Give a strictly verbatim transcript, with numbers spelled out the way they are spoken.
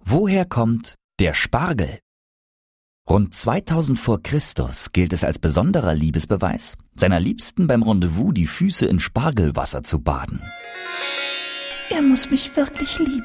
Woher kommt der Spargel? Rund zweitausend vor Christus gilt es als besonderer Liebesbeweis, seiner Liebsten beim Rendezvous die Füße in Spargelwasser zu baden. Er muss mich wirklich lieben.